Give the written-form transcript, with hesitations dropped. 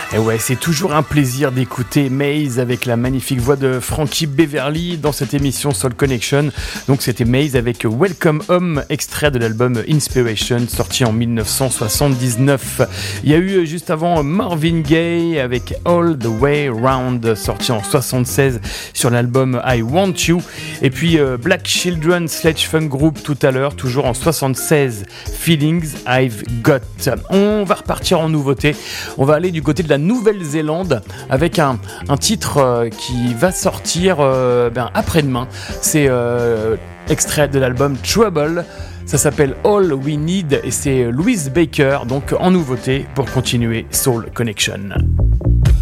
Et ouais, c'est toujours un plaisir d'écouter Maze avec la magnifique voix de Frankie Beverly dans cette émission Soul Connection. Donc c'était Maze avec Welcome Home, extrait de l'album Inspiration, sorti en 1979. Il y a eu juste avant Marvin Gaye avec All the Way Round, sorti en 76 sur l'album I Want You. Et puis Black Children Sledge Funk Group tout à l'heure, toujours en 76, Feelings I've Got. On va repartir en nouveauté. On va aller du côté de la Nouvelle-Zélande avec un titre qui va sortir après-demain. C'est extrait de l'album Trouble. Ça s'appelle All We Need et c'est Louise Baker, donc en nouveauté pour continuer Soul Connection.